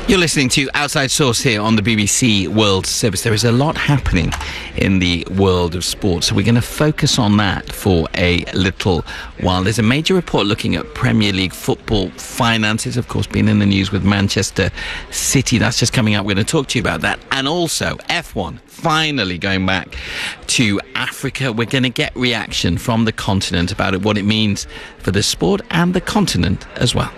You're listening to Outside Source here on the BBC World Service. There is a lot happening in the world of sport, so we're going to focus on that for a little while. There's a major report looking at Premier League football finances, of course, been in the news with Manchester City. That's just coming up. We're going to talk to you about that. And also, F1 finally going back to Africa. We're going to get reaction from the continent about it, what it means for the sport and the continent as well.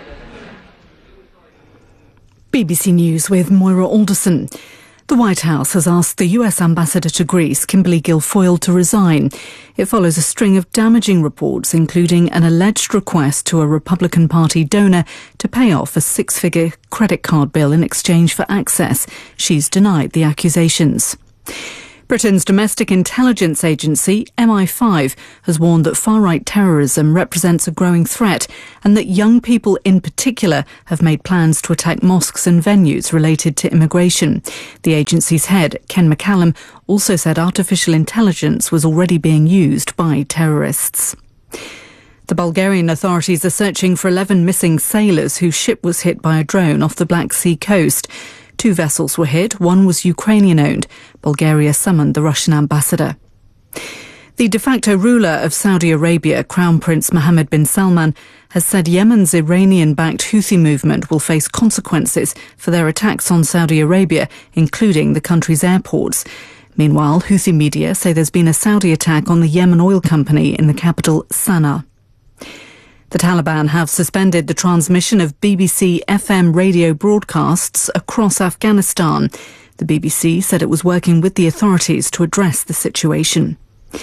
BBC News with Moira Alderson. The White House has asked the US ambassador to Greece, Kimberly Guilfoyle, to resign. It follows a string of damaging reports, including an alleged request to a Republican Party donor to pay off a six-figure credit card bill in exchange for access. She's denied the accusations. Britain's domestic intelligence agency, MI5, has warned that far-right terrorism represents a growing threat and that young people in particular have made plans to attack mosques and venues related to immigration. The agency's head, Ken McCallum, also said artificial intelligence was already being used by terrorists. The Bulgarian authorities are searching for 11 missing sailors whose ship was hit by a drone off the Black Sea coast. 2 vessels were hit, one was Ukrainian-owned. Bulgaria summoned the Russian ambassador. The de facto ruler of Saudi Arabia, Crown Prince Mohammed bin Salman, has said Yemen's Iranian-backed Houthi movement will face consequences for their attacks on Saudi Arabia, including the country's airports. Meanwhile, Houthi media say there's been a Saudi attack on the Yemen oil company in the capital, Sana'a. The Taliban have suspended the transmission of BBC FM radio broadcasts across Afghanistan. The BBC said it was working with the authorities to address the situation.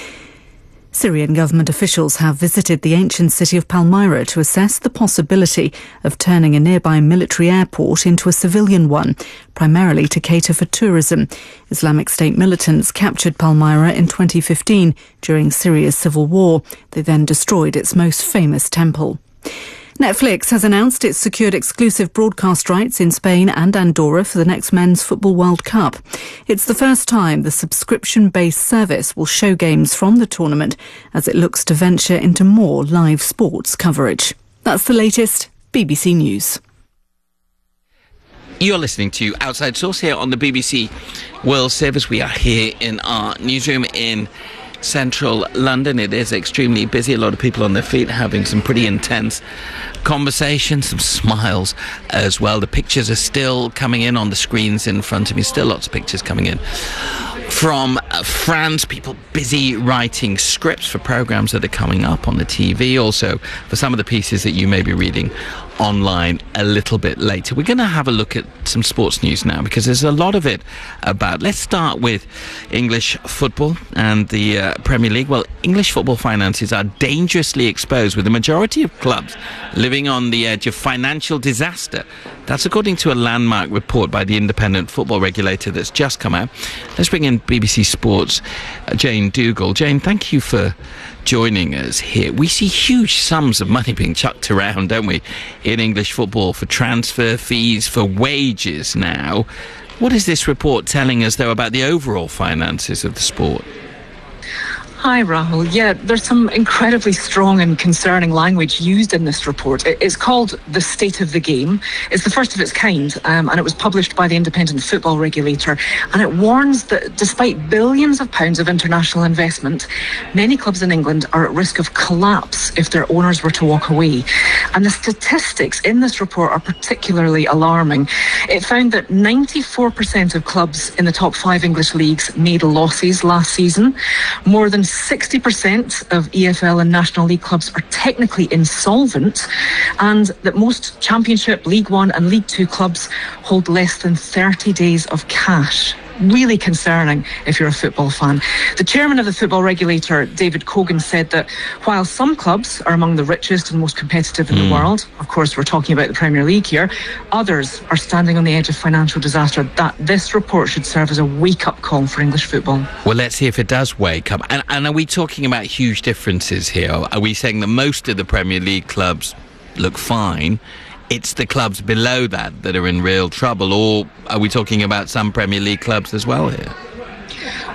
Syrian government officials have visited the ancient city of Palmyra to assess the possibility of turning a nearby military airport into a civilian one, primarily to cater for tourism. Islamic State militants captured Palmyra in 2015 during Syria's civil war. They then destroyed its most famous temple. Netflix has announced it's secured exclusive broadcast rights in Spain and Andorra for the next Men's Football World Cup. It's the first time the subscription-based service will show games from the tournament as it looks to venture into more live sports coverage. That's the latest. BBC News. You're listening to Outside Source here on the BBC World Service. We are here in our newsroom in central London. It is extremely busy. A lot of people on their feet having some pretty intense conversations, some smiles as well. The pictures are still coming in on the screens in front of me. Still lots of pictures coming in from France. People busy writing scripts for programmes that are coming up on the TV. Also for some of the pieces that you may be reading online a little bit later. We're going to have a look at some sports news now because there's a lot of it about. Let's start with English football and the Premier League. Well, English football finances are dangerously exposed, with the majority of clubs living on the edge of financial disaster. That's according to a landmark report by the independent football regulator that's just come out. Let's bring in BBC Sports' Jane Dougal. Jane, thank you for joining us here. We see huge sums of money being chucked around, don't we, in English football for transfer fees, for wages now. What is this report telling us, though, about the overall finances of the sport? Hi, Rahul. Yeah, there's some incredibly strong and concerning language used in this report. It's called The State of the Game. It's the first of its kind, and it was published by the independent football regulator. And it warns that despite billions of pounds of international investment, many clubs in England are at risk of collapse if their owners were to walk away. And the statistics in this report are particularly alarming. It found that 94% of clubs in the top 5 English leagues made losses last season. More than 60% of EFL and National League clubs are technically insolvent, and that most Championship, League One and League Two clubs hold less than 30 days of cash. Really concerning if you're a football fan. The chairman of the football regulator, David Cogan, said that while some clubs are among the richest and most competitive in the world, of course we're talking about the Premier League here, others are standing on the edge of financial disaster. That this report should serve as a wake-up call for English football. Well, let's see if it does wake up. And are we talking about huge differences here? Are we saying that most of the Premier League clubs look fine? It's the clubs below that are in real trouble, or are we talking about some Premier League clubs as well here?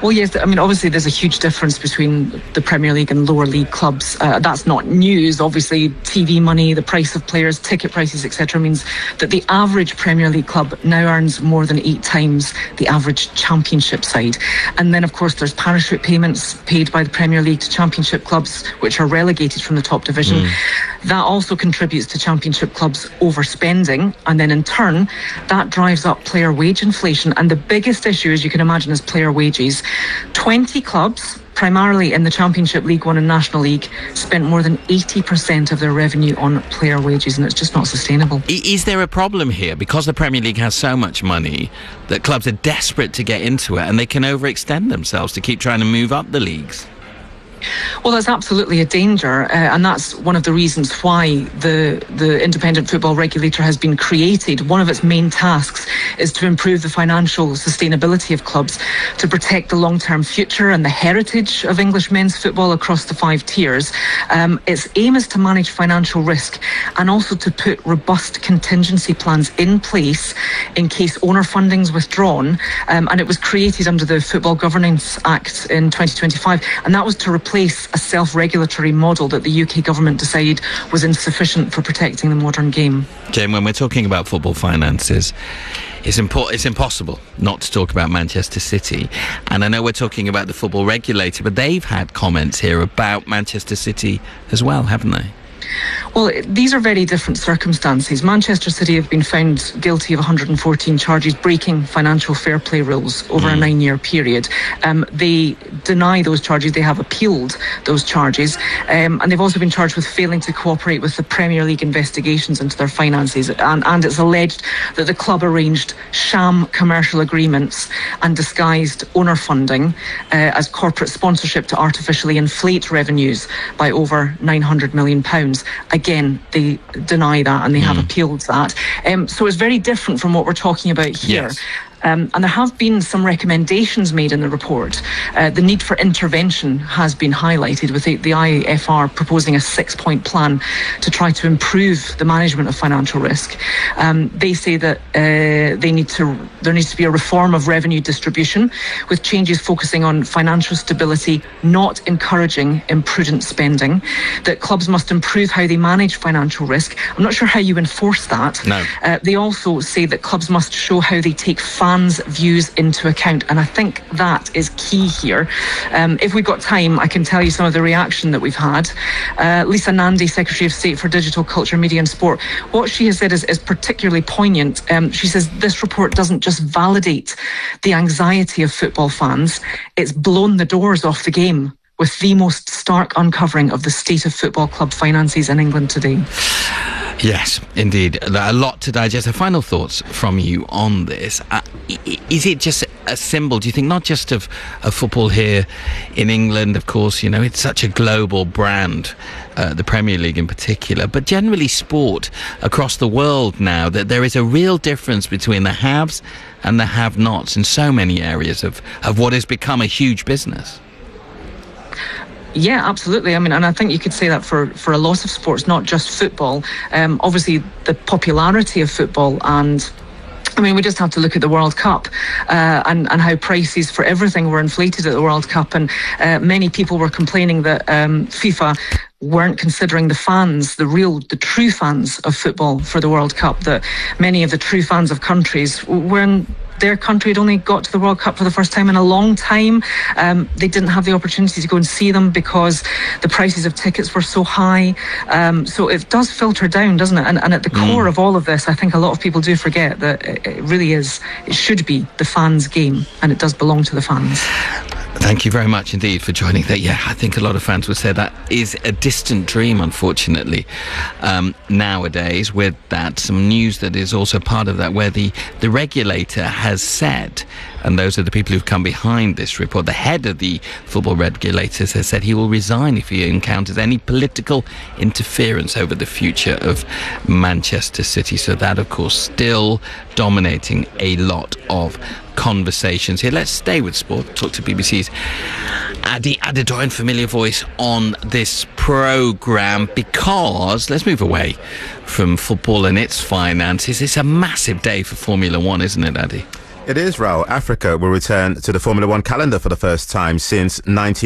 Well, yes, I mean, obviously there's a huge difference between the Premier League and lower league clubs. That's not news. Obviously, TV money, the price of players, ticket prices, etc., means that the average Premier League club now earns more than 8 times the average Championship side. And then, of course, there's parachute payments paid by the Premier League to Championship clubs, which are relegated from the top division. That also contributes to Championship clubs overspending, and then in turn, that drives up player wage inflation. And the biggest issue, as you can imagine, is player wages. 20 clubs, primarily in the Championship, League One and National League, spent more than 80% of their revenue on player wages, and it's just not sustainable. Is there a problem here? Because the Premier League has so much money that clubs are desperate to get into it, and they can overextend themselves to keep trying to move up the leagues? Well, that's absolutely a danger, and that's one of the reasons why the independent football regulator has been created. One of its main tasks is to improve the financial sustainability of clubs, to protect the long-term future and the heritage of English men's football across the 5 tiers. Its aim is to manage financial risk and also to put robust contingency plans in place in case owner funding is withdrawn. And it was created under the Football Governance Act in 2025, and that was to replace a self-regulatory model that the UK government decided was insufficient for protecting the modern game. Jane, when we're talking about football finances, it's impossible not to talk about Manchester City. And I know we're talking about the football regulator, but they've had comments here about Manchester City as well, haven't they? Well, these are very different circumstances. Manchester City have been found guilty of 114 charges breaking financial fair play rules over a 9-year period. They deny those charges. They have appealed those charges. And they've also been charged with failing to cooperate with the Premier League investigations into their finances. And it's alleged that the club arranged sham commercial agreements and disguised owner funding as corporate sponsorship to artificially inflate revenues by over £900 million. Again, they deny that and they have appealed that. So it's very different from what we're talking about here. Yes. And there have been some recommendations made in the report. The need for intervention has been highlighted, with the IFR proposing a 6-point plan to try to improve the management of financial risk. They say that there needs to be a reform of revenue distribution, with changes focusing on financial stability, not encouraging imprudent spending. That clubs must improve how they manage financial risk. I'm not sure how you enforce that. No. They also say that clubs must show how they take fans' views into account, and I think that is key here. If we've got time, I can tell you some of the reaction that we've had. Lisa Nandy, Secretary of State for Digital, Culture, Media and Sport, what she has said is particularly poignant. She says this report doesn't just validate the anxiety of football fans, it's blown the doors off the game with the most stark uncovering of the state of football club finances in England today. Yes, indeed. A lot to digest. Final thoughts from you on this. Is it just a symbol, do you think, not just of football here in England? Of course, you know, it's such a global brand, the Premier League in particular, but generally sport across the world now, that there is a real difference between the haves and the have-nots in so many areas of what has become a huge business. Yeah, absolutely. I mean, and I think you could say that for a lot of sports, not just football. Obviously, the popularity of football, and I mean, we just have to look at the World Cup and how prices for everything were inflated at the World Cup. And many people were complaining that FIFA weren't considering the fans, the true fans of football for the World Cup, that many of the true fans of countries were their country had only got to the World Cup for the first time in a long time. They didn't have the opportunity to go and see them because the prices of tickets were so high. So it does filter down, doesn't it? And at the core of all of this, I think a lot of people do forget that it really is, it should be the fans' game, and it does belong to the fans. Thank you very much indeed for joining that. Yeah, I think a lot of fans would say that is a distant dream, unfortunately, nowadays, with that. Some news that is also part of that, where the regulator has said, and those are the people who've come behind this report, the head of the football regulators has said he will resign if he encounters any political interference over the future of Manchester City. So that, of course, still dominating a lot of conversations here. Let's stay with sport, talk to BBC's Adi Adedoyan, familiar voice on this programme, because let's move away from football and its finances. It's a massive day for Formula One, isn't it, Adi? It is, Raul. Africa will return to the Formula One calendar for the first time since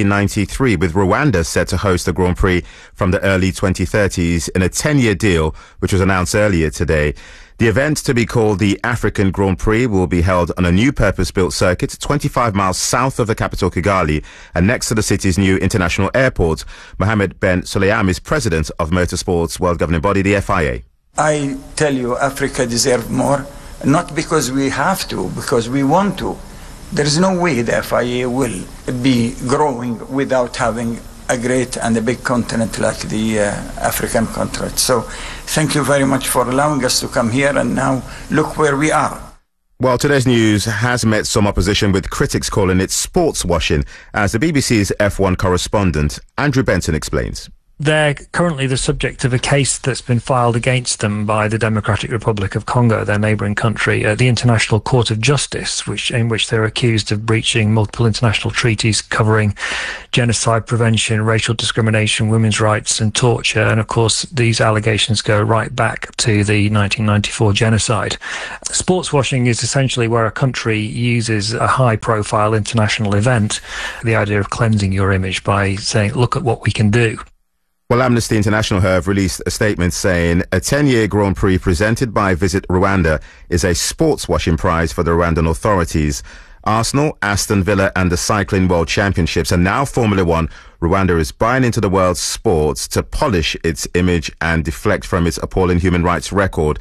1993, with Rwanda set to host the Grand Prix from the early 2030s in a 10-year deal, which was announced earlier today. The event, to be called the African Grand Prix, will be held on a new purpose-built circuit 25 miles south of the capital Kigali and next to the city's new international airport. Mohammed Ben Sulayam is president of Motorsport's world governing body, the FIA. I tell you, Africa deserves more. Not because we have to, because we want to. There is no way the FIA will be growing without having a great and a big continent like the African continent. So thank you very much for allowing us to come here, and now look where we are. Well, today's news has met some opposition, with critics calling it sports washing, as the BBC's F1 correspondent Andrew Benson explains. They're currently the subject of a case that's been filed against them by the Democratic Republic of Congo, their neighbouring country, at the International Court of Justice, in which they're accused of breaching multiple international treaties covering genocide prevention, racial discrimination, women's rights and torture. And of course, these allegations go right back to the 1994 genocide. Sports washing is essentially where a country uses a high-profile international event, the idea of cleansing your image by saying, look at what we can do. Well, Amnesty International have released a statement saying a 10-year Grand Prix presented by Visit Rwanda is a sports washing prize for the Rwandan authorities. Arsenal, Aston Villa and the Cycling World Championships and now Formula One, Rwanda is buying into the world's sports to polish its image and deflect from its appalling human rights record.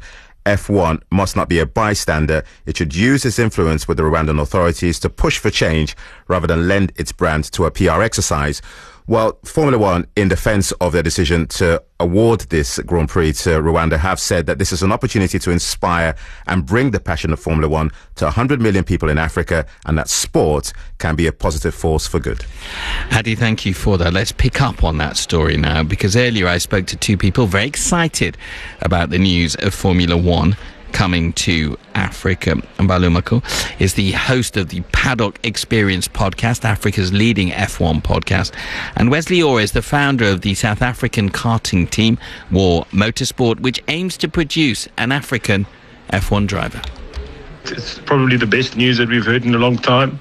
F1 must not be a bystander. It should use its influence with the Rwandan authorities to push for change rather than lend its brand to a PR exercise. Well, Formula One, in defense of their decision to award this Grand Prix to Rwanda, have said that this is an opportunity to inspire and bring the passion of Formula One to 100 million people in Africa, and that sport can be a positive force for good. Hadi, thank you for that. Let's pick up on that story now, because earlier I spoke to two people very excited about the news of Formula One coming to Africa. Balumako is the host of the Paddock Experience podcast, Africa's leading F1 podcast. And Wesley Orr is the founder of the South African karting team, War Motorsport, which aims to produce an African F1 driver. It's probably the best news that we've heard in a long time.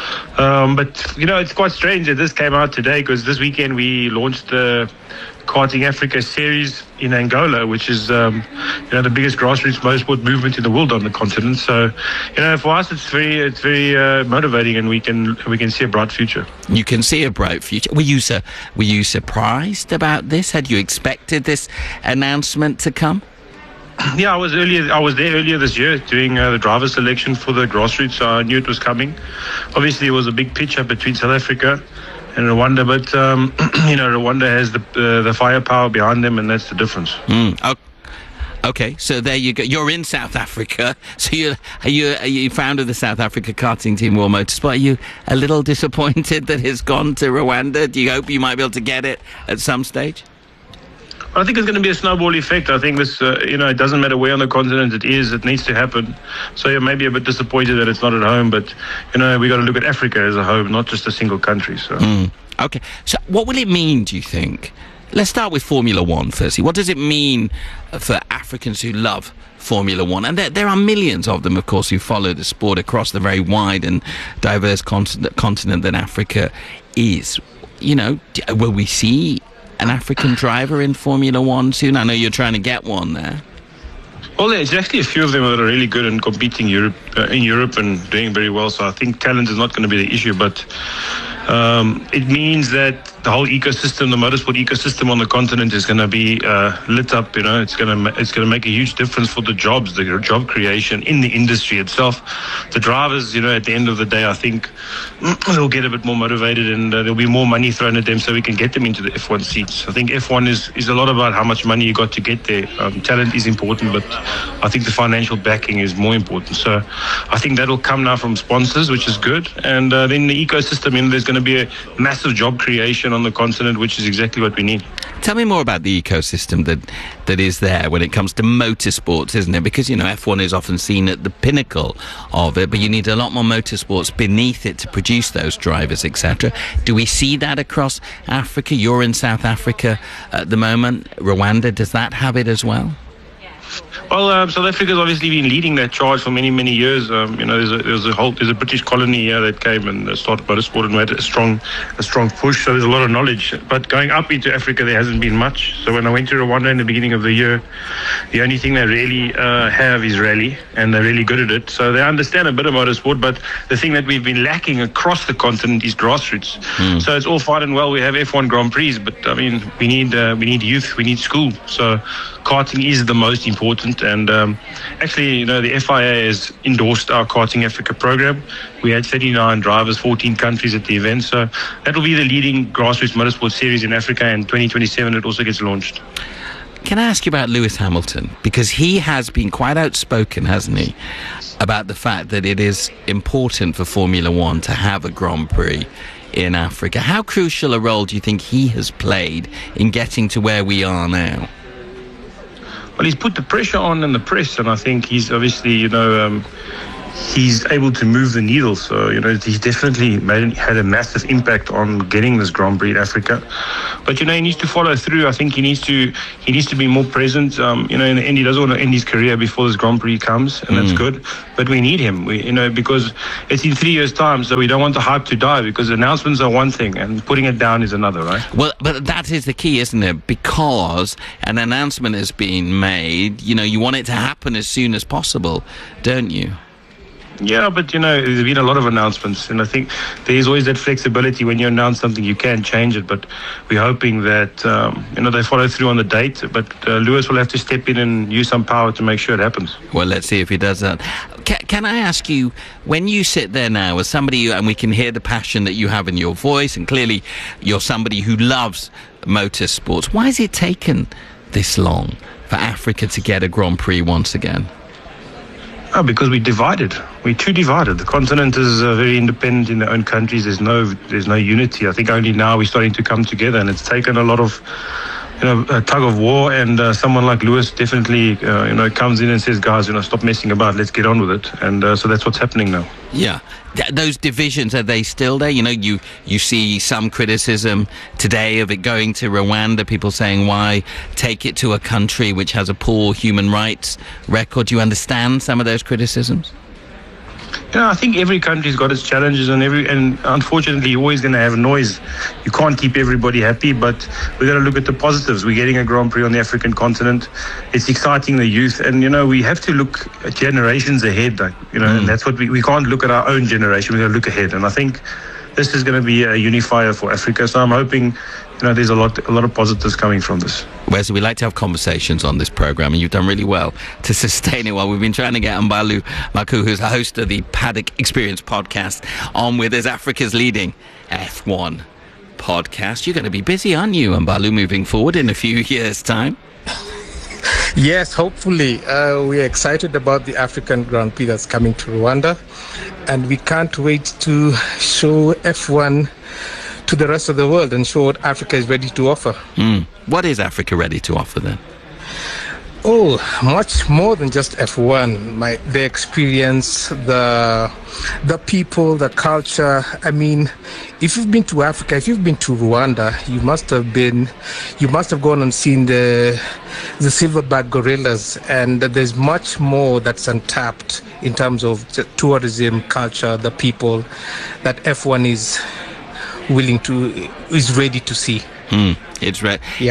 But, you know, it's quite strange that this came out today, because this weekend we launched the Karting Africa series in Angola, which is the biggest grassroots motorsport movement in the world on the continent. So, for us it's very motivating, and we can see a bright future. You can see a bright future. Were you surprised about this? Had you expected this announcement to come? Yeah, I was there earlier this year doing the driver selection for the grassroots, so I knew it was coming. Obviously, it was a big pitch up between South Africa and Rwanda, but Rwanda has the firepower behind them, and that's the difference. Okay, so there you go. You're in South Africa, so you founder the South Africa karting team, War Motorsport. Are you a little disappointed that it's gone to Rwanda? Do you hope you might be able to get it at some stage? I think it's going to be a snowball effect. I think this, it doesn't matter where on the continent it is, it needs to happen. So you're maybe a bit disappointed that it's not at home, but, we got to look at Africa as a home, not just a single country. So. Okay. So what will it mean, do you think? Let's start with Formula One, firstly. What does it mean for Africans who love Formula One? And there are millions of them, of course, who follow the sport across the very wide and diverse continent that Africa is. Will we see an African driver in Formula One soon? I know you're trying to get one there. Well, there's actually a few of them that are really good and competing in Europe and doing very well. So I think talent is not going to be the issue, but it means that the whole ecosystem, the motorsport ecosystem on the continent, is going to be lit up. It's going to make a huge difference for the jobs, the job creation in the industry itself. The drivers, at the end of the day, I think they'll get a bit more motivated, and there'll be more money thrown at them, so we can get them into the F1 seats. I think F1 is a lot about how much money you got to get there. Talent is important, but I think the financial backing is more important. So I think that'll come now from sponsors, which is good, and then the ecosystem. There's going to be a massive job creation on the continent, which is exactly what we need. Tell me more about the ecosystem that is there when it comes to motorsports, isn't it? Because, F1 is often seen at the pinnacle of it, but you need a lot more motorsports beneath it to produce those drivers, etc. Do we see that across Africa? You're in South Africa at the moment. Rwanda, does that have it as well? Well, South Africa's obviously been leading that charge for many, many years. There's a British colony here that came and started motorsport and made a strong push. So there's a lot of knowledge. But going up into Africa, there hasn't been much. So when I went to Rwanda in the beginning of the year, the only thing they really have is rally, and they're really good at it. So they understand a bit of motorsport. But the thing that we've been lacking across the continent is grassroots. So it's all fine and well. We have F1 Grand Prix, but I mean, we need youth, we need school. So karting is the most important. And actually, the FIA has endorsed our Karting Africa program. We had 39 drivers, 14 countries at the event. So that will be the leading grassroots motorsport series in Africa. And 2027, it also gets launched. Can I ask you about Lewis Hamilton? Because he has been quite outspoken, hasn't he, about the fact that it is important for Formula One to have a Grand Prix in Africa. How crucial a role do you think he has played in getting to where we are now? Well, he's put the pressure on in the press, and I think he's obviously, he's able to move the needle. So, he's definitely had a massive impact on getting this Grand Prix in Africa. But, he needs to follow through. I think he needs to be more present. In the end, he doesn't want to end his career before this Grand Prix comes, and that's good. But we need him, because it's in 3 years' time, so we don't want the hype to die, because announcements are one thing and putting it down is another, right? Well, but that is the key, isn't it? Because an announcement has been made, you want it to happen as soon as possible, don't you? Yeah, but there's been a lot of announcements, and I think there's always that flexibility. When you announce something, you can change it, but we're hoping that they follow through on the date. But Lewis will have to step in and use some power to make sure it happens. Well, let's see if he does that. Can I ask you, when you sit there now as somebody, and we can hear the passion that you have in your voice, and clearly you're somebody who loves motorsports, why has it taken this long for Africa to get a Grand Prix once again? Oh, because we're divided. We're too divided. The continent is very independent in their own countries. There's no unity. I think only now we're starting to come together, and it's taken a lot of a tug of war, and someone like Lewis definitely comes in and says, guys, stop messing about, let's get on with it. And so that's what's happening now. Yeah. Those divisions, are they still there? You see some criticism today of it going to Rwanda, people saying, why take it to a country which has a poor human rights record? Do you understand some of those criticisms? I think every country's got its challenges, and unfortunately you're always going to have noise. You can't keep everybody happy, but we've got to look at the positives. We're getting a Grand Prix on the African continent. It's exciting the youth, and we have to look at generations ahead, and that's what we can't look at our own generation. We've got to look ahead, and I think this is going to be a unifier for Africa. So I'm hoping there's a lot of positives coming from this. Wesley, we like to have conversations on this program, and you've done really well to sustain it. While we've been trying to get Mbalu Maku, who's the host of the Paddock Experience podcast, on with as Africa's leading F1 podcast. You're going to be busy, aren't you, Mbalu, moving forward in a few years' time? Yes, hopefully. We're excited about the African Grand Prix that's coming to Rwanda, and we can't wait to show F1 to the rest of the world and show what Africa is ready to offer. What is Africa ready to offer then? Oh, much more than just F1. The experience, the people, the culture. I mean, if you've been to Africa, if you've been to Rwanda, you must have gone and seen the silverback gorillas, and there's much more that's untapped in terms of the tourism, culture, the people that F1 is ready to see. It's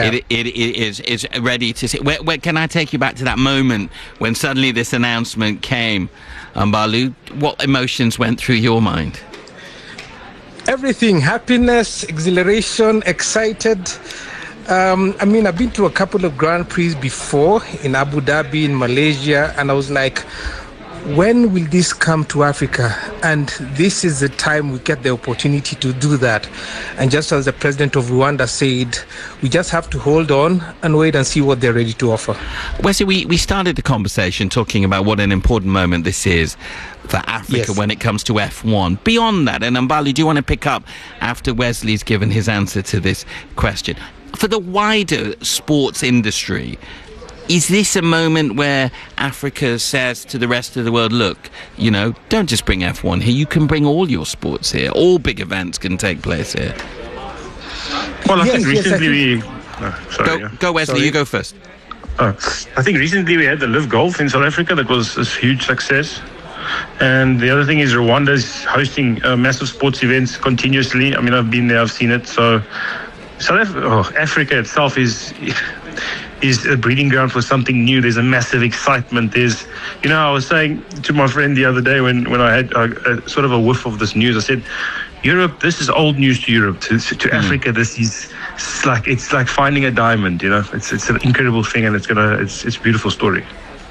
ready to see. Where can I take you back to that moment when suddenly this announcement came? Mbalu, what emotions went through your mind? Everything. Happiness, exhilaration, excited. I've been to a couple of Grand Prix before in Abu Dhabi, in Malaysia, and I was like, when will this come to Africa? And this is the time we get the opportunity to do that. And just as the president of Rwanda said, we just have to hold on and wait and see what they're ready to offer. Wesley, we started the conversation talking about what an important moment this is for Africa when it comes to F1. Beyond that, and Mbalu, do you want to pick up after Wesley's given his answer to this question? For the wider sports industry, is this a moment where Africa says to the rest of the world, look, don't just bring F1 here, you can bring all your sports here. All big events can take place here. Well, I think recently Go Wesley, you go first. I think recently we had the Live Golf in South Africa. That was a huge success. And the other thing is Rwanda is hosting massive sports events continuously. I mean, I've been there, I've seen it. So Africa itself is a breeding ground for something new. There's a massive excitement. There's, I was saying to my friend the other day when I had a sort of a whiff of this news, I said, Europe, this is old news to Europe. To Africa, this is it's like finding a diamond. It's an incredible thing, and it's a beautiful story.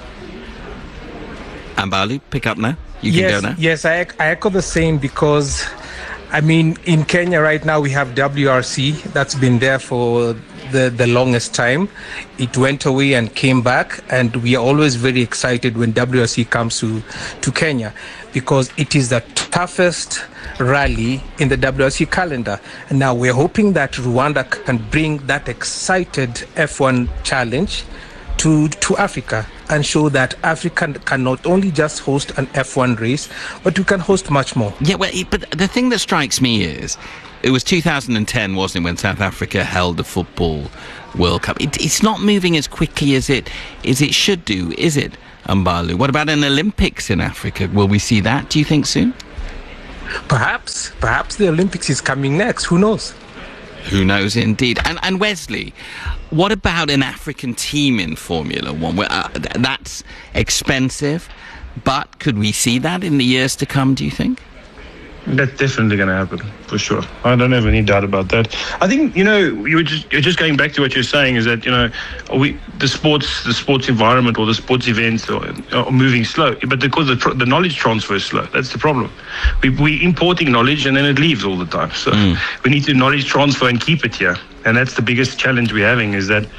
Ambalu, pick up now. You can go now. Yes, I echo the same because, I mean, in Kenya right now we have WRC that's been there for the longest time. It went away and came back, and we are always very excited when WRC comes to Kenya because it is the toughest rally in the WRC calendar. And now we're hoping that Rwanda can bring that excited F1 challenge to Africa and show that Africa can not only just host an F1 race, but we can host much more. Yeah, well, but the thing that strikes me is, it was 2010, wasn't it, when South Africa held the Football World Cup? It's not moving as quickly as it should do, is it, Ambalu? What about an Olympics in Africa? Will we see that, do you think, soon? Perhaps the Olympics is coming next. Who knows? Who knows, indeed. And Wesley, what about an African team in Formula One? That's expensive, but could we see that in the years to come, do you think? That's definitely going to happen, for sure. I don't have any doubt about that. I think, you're just going back to what you're saying is that, the sports environment or the sports events are moving slow, but because the knowledge transfer is slow. That's the problem. We're importing knowledge and then it leaves all the time. So we need to knowledge transfer and keep it here. And that's the biggest challenge we're having is that,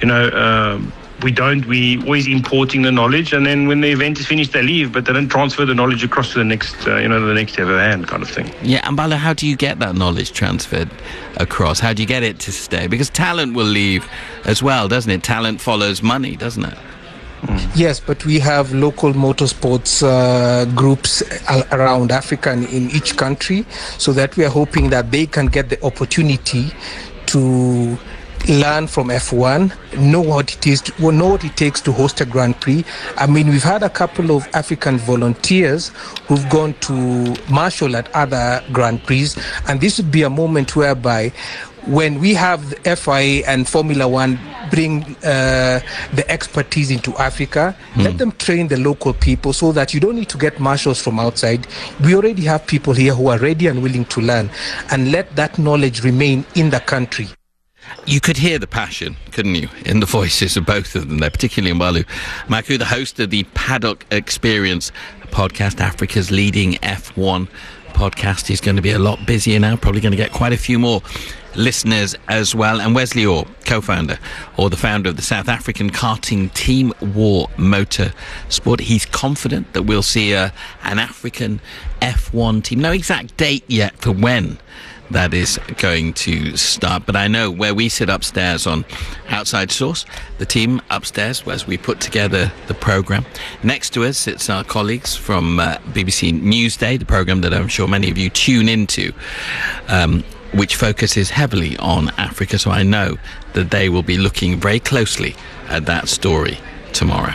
we always importing the knowledge, and then when the event is finished they leave, but they don't transfer the knowledge across to the next the next ever hand kind of thing. Yeah, Ambala, how do you get that knowledge transferred across? How do you get it to stay? Because talent will leave as well, doesn't it? Talent follows money, doesn't it? Yes, but we have local motorsports groups around Africa and in each country, so that we are hoping that they can get the opportunity to learn from F1, know what it takes to host a Grand Prix. I mean, we've had a couple of African volunteers who've gone to marshal at other Grand Prix, and this would be a moment whereby when we have the FIA and Formula One bring the expertise into Africa, let them train the local people so that you don't need to get marshals from outside. We already have people here who are ready and willing to learn, and let that knowledge remain in the country. You could hear the passion, couldn't you, in the voices of both of them there, particularly Mbalu Maku, the host of the Paddock Experience podcast, Africa's leading F1 podcast. He's going to be a lot busier now, probably going to get quite a few more listeners as well. And Wesley Orr, co-founder or the founder of the South African karting team War Motorsport. He's confident that we'll see an African F1 team. No exact date yet for when that is going to start, but I know where we sit upstairs on Outside Source, the team upstairs as we put together the programme. Next to us sits our colleagues from BBC Newsday, the programme that I'm sure many of you tune into, which focuses heavily on Africa, so I know that they will be looking very closely at that story tomorrow.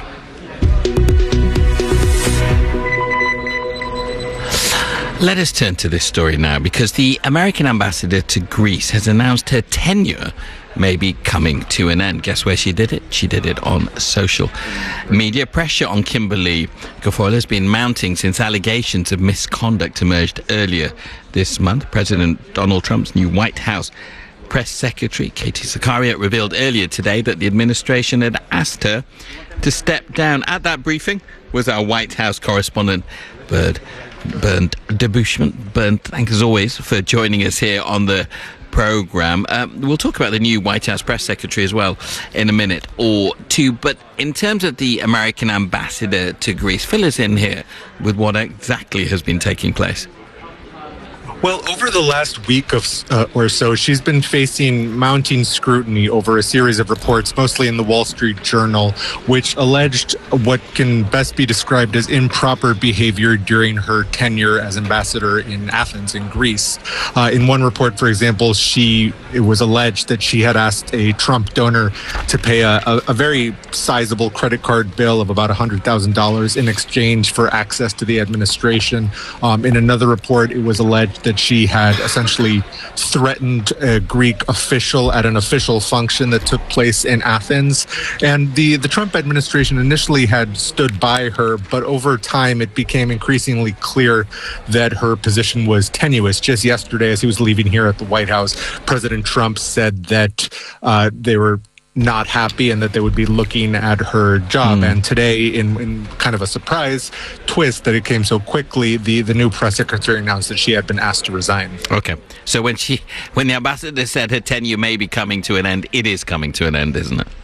Let us turn to this story now, because the American ambassador to Greece has announced her tenure may be coming to an end. Guess where she did it? She did it on social media. Pressure on Kimberly Guilfoyle has been mounting since allegations of misconduct emerged earlier this month. President Donald Trump's new White House press secretary, Katie Zakaria, revealed earlier today that the administration had asked her to step down. At that briefing was our White House correspondent, Bernd Debusschmann. Bernd, thanks as always for joining us here on the programme. We'll talk about the new White House press secretary as well in a minute or two, but in terms of the American ambassador to Greece, fill us in here with what exactly has been taking place. Well, over the last week or so, she's been facing mounting scrutiny over a series of reports, mostly in the Wall Street Journal, which alleged what can best be described as improper behavior during her tenure as ambassador in Athens, in Greece. In one report, for example, it was alleged that she had asked a Trump donor to pay a very sizable credit card bill of about $100,000 in exchange for access to the administration. In another report, it was alleged that she had essentially threatened a Greek official at an official function that took place in Athens. And the Trump administration initially had stood by her, but over time it became increasingly clear that her position was tenuous. Just yesterday, as he was leaving here at the White House, President Trump said that they were not happy and that they would be looking at her job. And today, in kind of a surprise twist that it came so quickly, the new press secretary announced that she had been asked to resign. Okay. So when the ambassador said her tenure may be coming to an end, it is coming to an end, isn't it?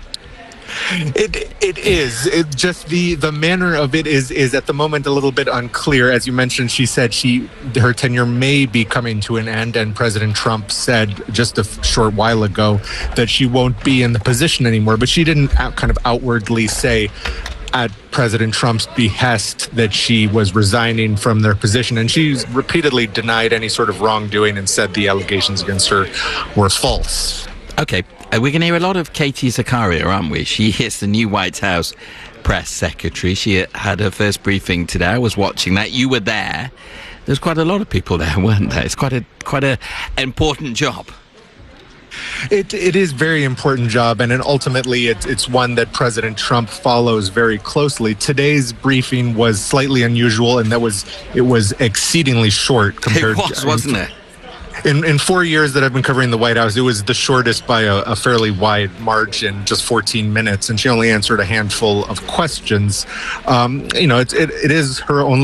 It is. It just the manner of it is at the moment a little bit unclear. As you mentioned, she said her tenure may be coming to an end, and President Trump said just a short while ago that she won't be in the position anymore. But she didn't kind of outwardly say at President Trump's behest that she was resigning from their position, and she's repeatedly denied any sort of wrongdoing and said the allegations against her were false. Okay. We're going to hear a lot of Katie Zakaria, aren't we? She is the new White House press secretary. She had her first briefing today. I was watching that. You were there. There's quite a lot of people there, weren't there? It's quite a important job. It is a very important job, and ultimately it's one that President Trump follows very closely. Today's briefing was slightly unusual, and it was exceedingly short compared. It was, wasn't it? In 4 years that I've been covering the White House, it was the shortest by a fairly wide margin, just 14 minutes, and she only answered a handful of questions. It is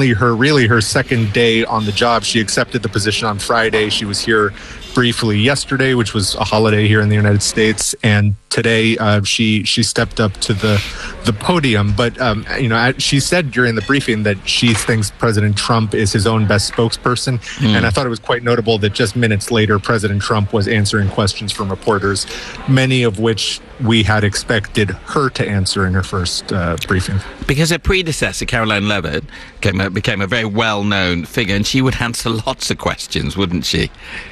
her second day on the job. She accepted the position on Friday. She was here briefly yesterday, which was a holiday here in the United States, and today she stepped up to the podium. But she said during the briefing that she thinks President Trump is his own best spokesperson, and I thought it was quite notable that just minutes later, President Trump was answering questions from reporters, many of which we had expected her to answer in her first briefing. Because her predecessor, Caroline Levitt, became a very well-known figure, and she would answer lots of questions, wouldn't she?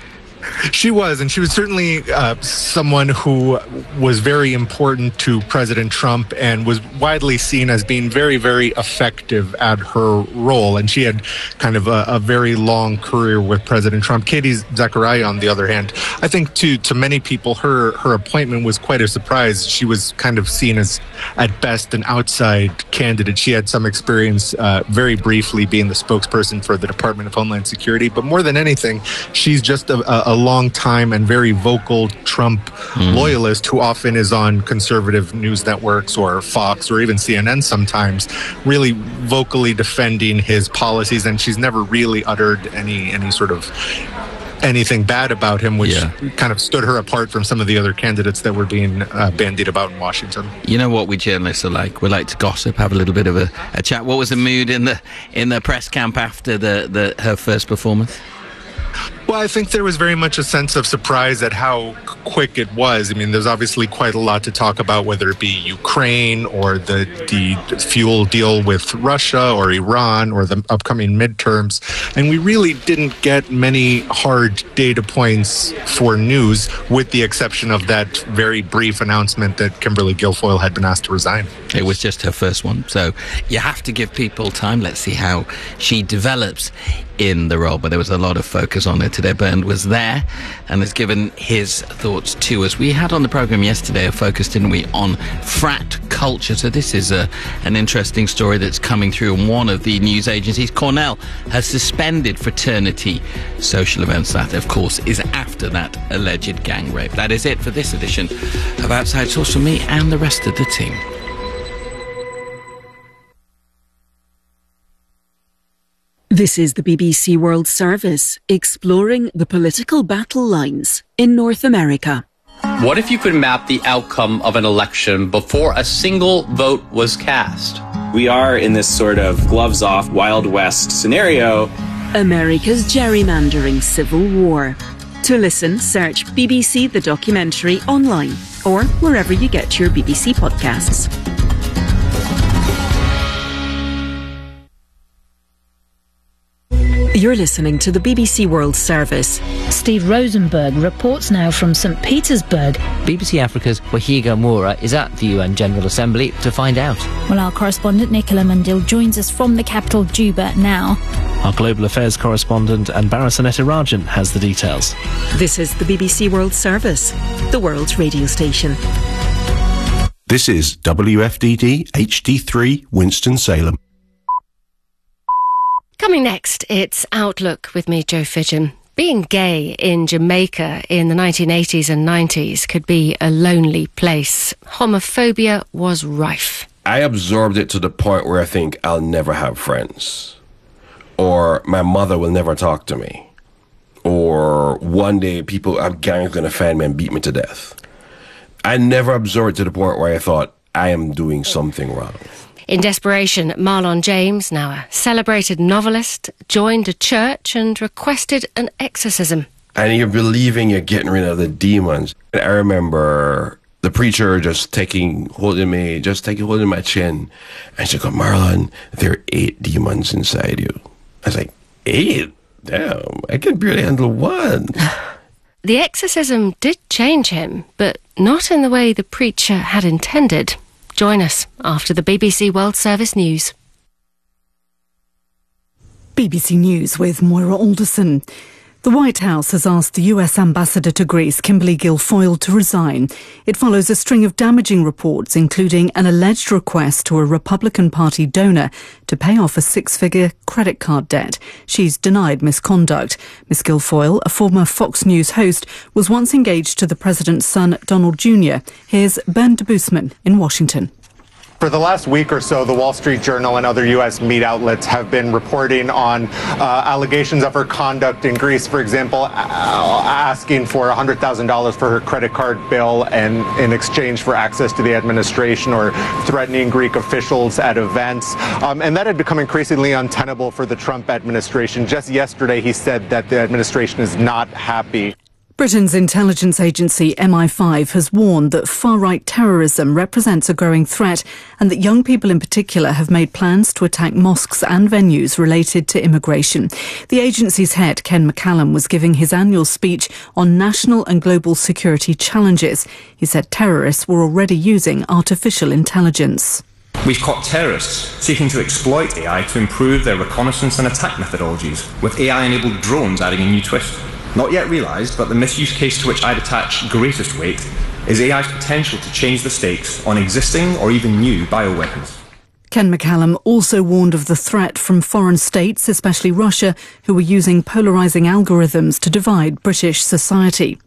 She was, and she was certainly someone who was very important to President Trump and was widely seen as being very, very effective at her role. And she had kind of a very long career with President Trump. Katie Zakaria, on the other hand, I think to many people, her appointment was quite a surprise. She was kind of seen as, at best, an outside candidate. She had some experience very briefly being the spokesperson for the Department of Homeland Security. But more than anything, she's just a long time and very vocal Trump loyalist who often is on conservative news networks or Fox or even CNN sometimes, really vocally defending his policies. And she's never really uttered any sort of anything bad about him, which kind of stood her apart from some of the other candidates that were being bandied about in Washington. You know what we journalists are like? We like to gossip, have a little bit of a chat. What was the mood in the press camp after her first performance? Well, I think there was very much a sense of surprise at how quick it was. I mean, there's obviously quite a lot to talk about, whether it be Ukraine or the fuel deal with Russia or Iran or the upcoming midterms. And we really didn't get many hard data points for news, with the exception of that very brief announcement that Kimberly Guilfoyle had been asked to resign. It was just her first one. So you have to give people time. Let's see how she develops in the role. But there was a lot of focus on it today. Bernd was there and has given his thoughts to us. We had on the programme yesterday a focus, didn't we, on frat culture. So this is an interesting story that's coming through on one of the news agencies. Cornell has suspended fraternity social events. That, of course, is after that alleged gang rape. That is it for this edition of Outside Source from me and the rest of the team. This is the BBC World Service, exploring the political battle lines in North America. What if you could map the outcome of an election before a single vote was cast? We are in this sort of gloves-off, Wild West scenario, America's gerrymandering civil war. To listen, search BBC The Documentary online or wherever you get your BBC podcasts. You're listening to the BBC World Service. Steve Rosenberg reports now from St. Petersburg. BBC Africa's Wahiga Moura is at the UN General Assembly to find out. Well, our correspondent Nicola Mundil joins us from the capital, Juba, now. Our Global Affairs correspondent Anbara Sanetirajan has the details. This is the BBC World Service, the world's radio station. This is WFDD HD3 Winston-Salem. Coming next, it's Outlook with me, Jo Fidgen. Being gay in Jamaica in the 1980s and 90s could be a lonely place. Homophobia was rife. I absorbed it to the point where I think I'll never have friends. Or my mother will never talk to me. Or one day a gang is going to find me and beat me to death. I never absorbed it to the point where I thought, I am doing something wrong. In desperation, Marlon James, now a celebrated novelist, joined a church and requested an exorcism. And you're believing you're getting rid of the demons. And I remember the preacher just holding my chin. And she goes, Marlon, there are 8 demons inside you. I was like, 8? Damn, I can barely handle one. The exorcism did change him, but not in the way the preacher had intended. Join us after the BBC World Service News. BBC News with Moira Alderson. The White House has asked the US ambassador to Greece, Kimberly Guilfoyle, to resign. It follows a string of damaging reports, including an alleged request to a Republican Party donor to pay off a 6-figure credit card debt. She's denied misconduct. Ms. Guilfoyle, a former Fox News host, was once engaged to the president's son, Donald Jr. Here's Ben de Boosman in Washington. For the last week or so, the Wall Street Journal and other U.S. media outlets have been reporting on allegations of her conduct in Greece, for example, asking for $100,000 for her credit card bill and in exchange for access to the administration, or threatening Greek officials at events. And that had become increasingly untenable for the Trump administration. Just yesterday, he said that the administration is not happy. Britain's intelligence agency MI5 has warned that far-right terrorism represents a growing threat and that young people in particular have made plans to attack mosques and venues related to immigration. The agency's head, Ken McCallum, was giving his annual speech on national and global security challenges. He said terrorists were already using artificial intelligence. We've caught terrorists seeking to exploit AI to improve their reconnaissance and attack methodologies, with AI-enabled drones adding a new twist. Not yet realised, but the misuse case to which I'd attach greatest weight is AI's potential to change the stakes on existing or even new bioweapons. Ken McCallum also warned of the threat from foreign states, especially Russia, who were using polarising algorithms to divide British society.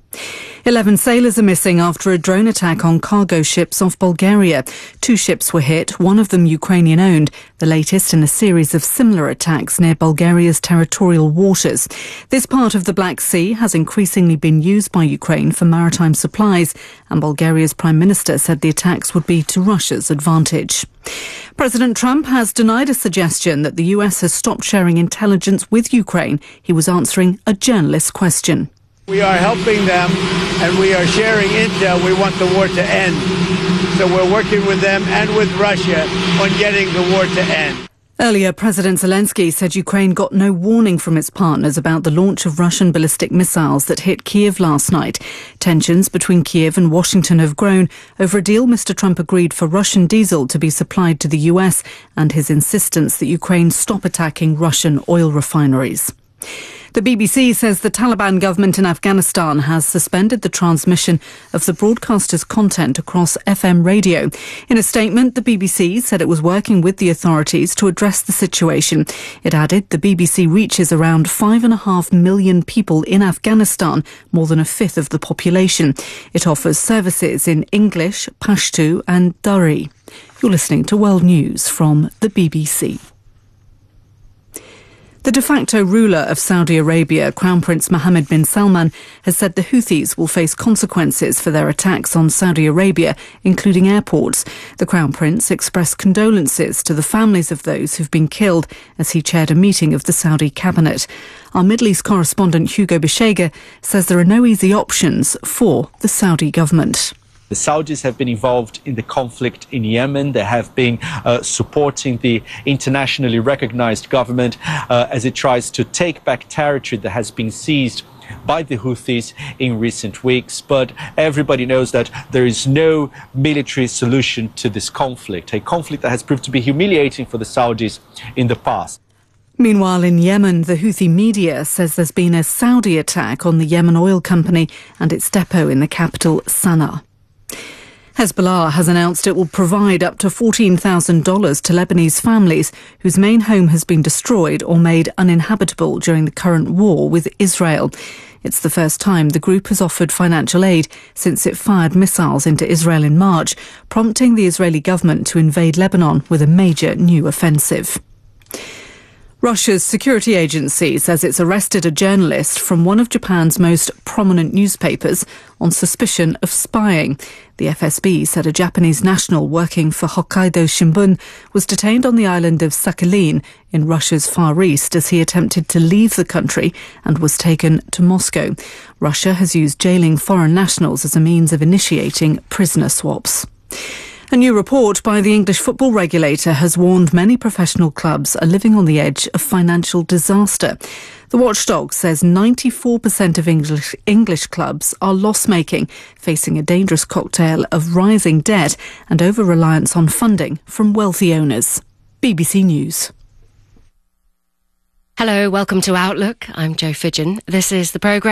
11 sailors are missing after a drone attack on cargo ships off Bulgaria. 2 ships were hit, one of them Ukrainian-owned, the latest in a series of similar attacks near Bulgaria's territorial waters. This part of the Black Sea has increasingly been used by Ukraine for maritime supplies, and Bulgaria's Prime Minister said the attacks would be to Russia's advantage. President Trump has denied a suggestion that the US has stopped sharing intelligence with Ukraine. He was answering a journalist's question. We are helping them and we are sharing intel. We want the war to end. So we're working with them and with Russia on getting the war to end. Earlier, President Zelensky said Ukraine got no warning from its partners about the launch of Russian ballistic missiles that hit Kyiv last night. Tensions between Kyiv and Washington have grown over a deal Mr. Trump agreed for Russian diesel to be supplied to the US and his insistence that Ukraine stop attacking Russian oil refineries. The BBC says the Taliban government in Afghanistan has suspended the transmission of the broadcaster's content across FM radio. In a statement, the BBC said it was working with the authorities to address the situation. It added the BBC reaches around 5.5 million people in Afghanistan, more than a fifth of the population. It offers services in English, Pashto and Dari. You're listening to World News from the BBC. The de facto ruler of Saudi Arabia, Crown Prince Mohammed bin Salman, has said the Houthis will face consequences for their attacks on Saudi Arabia, including airports. The Crown Prince expressed condolences to the families of those who've been killed as he chaired a meeting of the Saudi cabinet. Our Middle East correspondent Hugo Bishega says there are no easy options for the Saudi government. The Saudis have been involved in the conflict in Yemen. They have been supporting the internationally recognized government as it tries to take back territory that has been seized by the Houthis in recent weeks. But everybody knows that there is no military solution to this conflict, a conflict that has proved to be humiliating for the Saudis in the past. Meanwhile, in Yemen, the Houthi media says there's been a Saudi attack on the Yemen oil company and its depot in the capital, Sana'a. Hezbollah has announced it will provide up to $14,000 to Lebanese families whose main home has been destroyed or made uninhabitable during the current war with Israel. It's the first time the group has offered financial aid since it fired missiles into Israel in March, prompting the Israeli government to invade Lebanon with a major new offensive. Russia's security agency says it's arrested a journalist from one of Japan's most prominent newspapers on suspicion of spying. The FSB said a Japanese national working for Hokkaido Shimbun was detained on the island of Sakhalin in Russia's Far East as he attempted to leave the country and was taken to Moscow. Russia has used jailing foreign nationals as a means of initiating prisoner swaps. A new report by the English football regulator has warned many professional clubs are living on the edge of financial disaster. The watchdog says 94% of English clubs are loss-making, facing a dangerous cocktail of rising debt and over-reliance on funding from wealthy owners. BBC News. Hello, welcome to Outlook. I'm Jo Fidgen. This is the programme